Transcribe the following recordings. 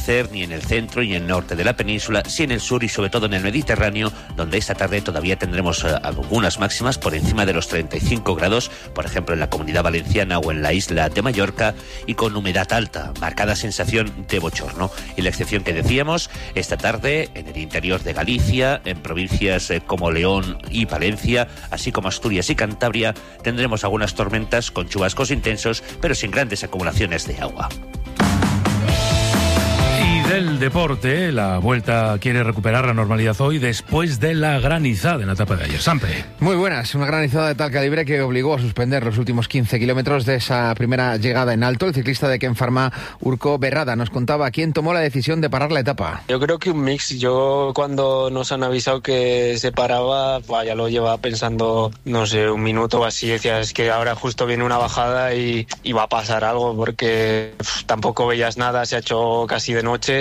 amanecer ni en el centro y en el norte de la península, sí en el sur y sobre todo en el Mediterráneo, donde esta tarde todavía tendremos algunas máximas por encima de los 35 grados, por ejemplo en la Comunidad Valenciana o en la isla de Mallorca, y con humedad alta, marcada sensación de bochorno. Y la excepción que decíamos, esta tarde en el interior de Galicia, en provincias como León y Valencia, así como Asturias y Cantabria, tendremos algunas tormentas con chubascos intensos, pero sin grandes acumulaciones de agua. Del deporte, la Vuelta quiere recuperar la normalidad hoy después de la granizada en la etapa de ayer. Sampe. Muy buenas, una granizada de tal calibre que obligó a suspender los últimos 15 kilómetros de esa primera llegada en alto. El ciclista de Ken Pharma, Urko Berrada, nos contaba quién tomó la decisión de parar la etapa. Yo creo que un mix. Yo cuando nos han avisado que se paraba, ya lo llevaba pensando, no sé, un minuto o así. Decía, es que ahora justo viene una bajada y va a pasar algo, porque tampoco veías nada, se ha hecho casi de noche.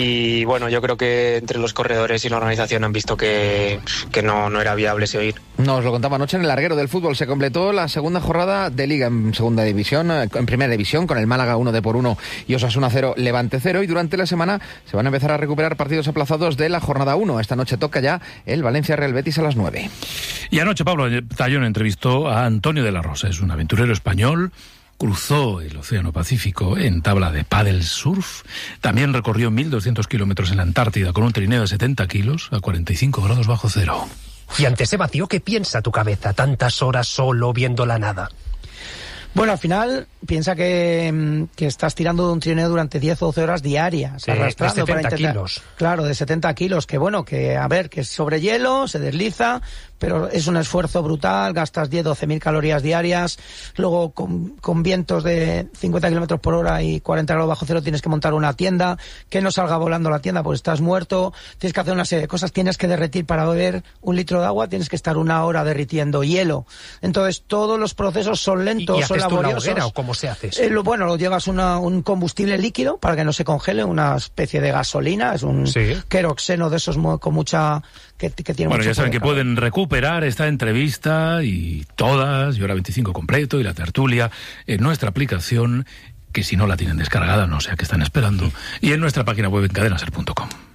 Y bueno, yo creo que entre los corredores y la organización han visto que no era viable seguir. Nos lo contaba anoche en el larguero del fútbol. Se completó la segunda jornada de Liga en segunda división, en primera división, con el Málaga 1-1 y Osasuna 0, Levante 0. Y durante la semana se van a empezar a recuperar partidos aplazados de la jornada 1. Esta noche toca ya el Valencia-Real Betis a las 9. Y anoche Pablo Tallón entrevistó a Antonio de la Rosa. Es un aventurero español. Cruzó el Océano Pacífico en tabla de paddle surf. También recorrió 1.200 kilómetros en la Antártida con un trineo de 70 kilos a 45 grados bajo cero. Y ante ese vacío, ¿qué piensa tu cabeza? Tantas horas solo viendo la nada. Bueno, al final, piensa que estás tirando de un trineo durante 10 o 12 horas diarias, arrastrando de 70 para intentar, kilos. Claro, de 70 kilos, que bueno, que es sobre hielo, se desliza, pero es un esfuerzo brutal, gastas 10-12 mil calorías diarias, luego con vientos de 50 kilómetros por hora y 40 grados bajo cero tienes que montar una tienda, que no salga volando la tienda porque estás muerto, tienes que hacer una serie de cosas, tienes que derretir para beber un litro de agua, tienes que estar 1 hora derritiendo hielo. Entonces todos los procesos son lentos, son laboriosos. ¿Una hoguera o cómo se hace? Lo llevas un combustible líquido para que no se congele, una especie de gasolina, es un queroxeno de esos con mucha... que tiene bueno, mucho ya saben que calor. pueden recuperar esta entrevista y todas, y Hora 25 completo, y la tertulia, en nuestra aplicación, que si no la tienen descargada, no sé a qué están esperando, y en nuestra página web en cadenaser.com.